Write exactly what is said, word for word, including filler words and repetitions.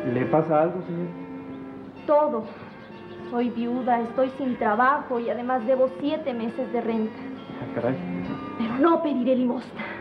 ¿Le pasa algo, señor? Todo. Soy viuda, estoy sin trabajo y además debo siete meses de renta. Ah, caray. Pero no pediré limosna.